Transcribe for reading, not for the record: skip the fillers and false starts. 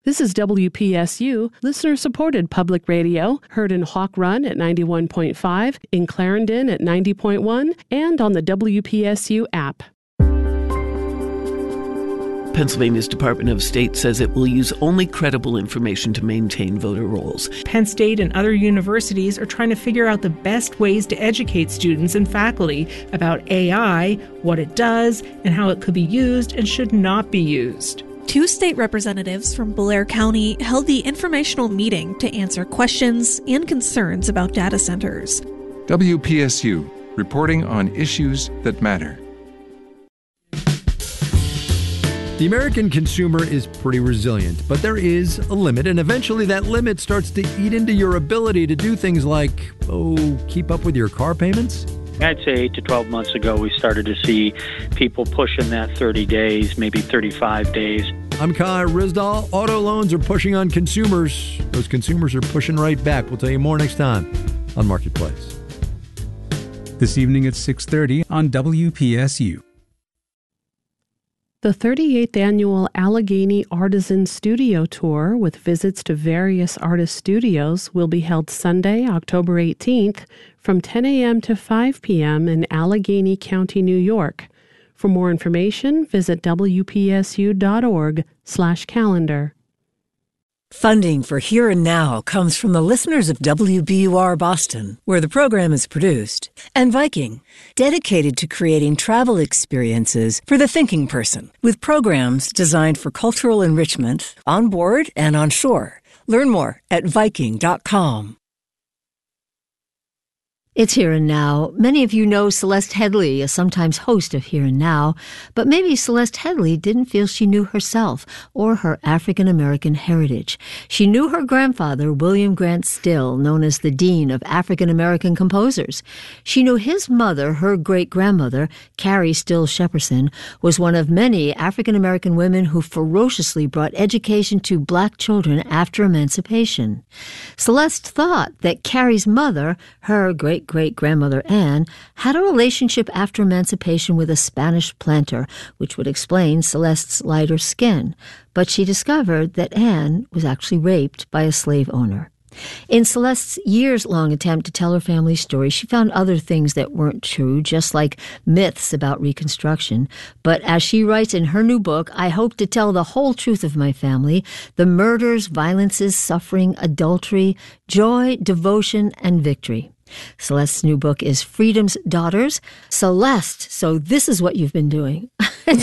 This is WPSU, listener-supported public radio, heard in Hawk Run at 91.5, in Clarendon at 90.1, and on the WPSU app. Pennsylvania's Department of State says it will use only credible information to maintain voter rolls. Penn State and other universities are trying to figure out the best ways to educate students and faculty about AI, what it does, and how it could be used and should not be used. 2 state representatives from Blair County held the informational meeting to answer questions and concerns about data centers. WPSU, reporting on issues that matter. The American consumer is pretty resilient, but there is a limit, and eventually that limit starts to eat into your ability to do things like, keep up with your car payments. I'd say 8 to 12 months ago, we started to see people pushing that 30 days, maybe 35 days. I'm Kai Rizdal. Auto loans are pushing on consumers. Those consumers are pushing right back. We'll tell you more next time on Marketplace. This evening at 6:30 on WPSU. The 38th annual Allegheny Artisan Studio Tour with visits to various artist studios will be held Sunday, October 18th from 10 a.m. to 5 p.m. in Allegheny County, New York. For more information, visit wpsu.org/calendar. Funding for Here and Now comes from the listeners of WBUR Boston, where the program is produced, and Viking, dedicated to creating travel experiences for the thinking person, with programs designed for cultural enrichment on board and on shore. Learn more at Viking.com. It's Here and Now. Many of you know Celeste Headlee, a sometimes host of Here and Now, but maybe Celeste Headlee didn't feel she knew herself or her African-American heritage. She knew her grandfather, William Grant Still, known as the Dean of African-American Composers. She knew his mother, her great-grandmother, Carrie Still Shepperson, was one of many African-American women who ferociously brought education to black children after emancipation. Celeste thought that Carrie's mother, her great-great-grandmother Anne, had a relationship after emancipation with a Spanish planter, which would explain Celeste's lighter skin. But she discovered that Anne was actually raped by a slave owner. In Celeste's years-long attempt to tell her family's story, she found other things that weren't true, just like myths about Reconstruction. But as she writes in her new book, I hope to tell the whole truth of my family, the murders, violences, suffering, adultery, joy, devotion, and victory. Celeste's new book is Freedom's Daughters. Celeste, so this is what you've been doing.